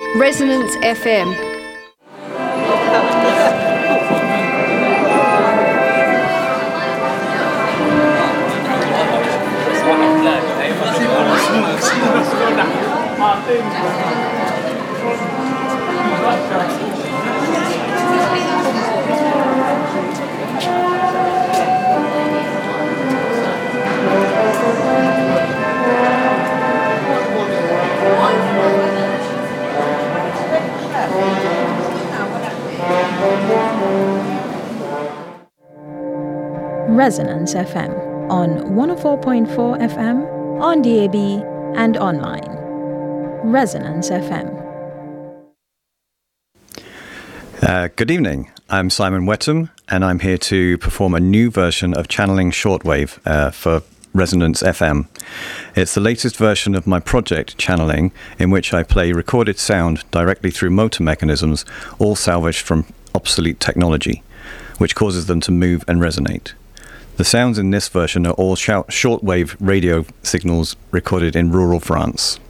Resonance FM. Resonance FM on 104.4 FM, on DAB and online. Resonance FM. Good evening. I'm Simon Wetham, and I'm here to perform a new version of Channeling Shortwave for Resonance FM. It's the latest version of my project, Channeling, in which I play recorded sound directly through motor mechanisms, all salvaged from obsolete technology, which causes them to move and resonate. The sounds in this version are all shortwave radio signals recorded in rural France.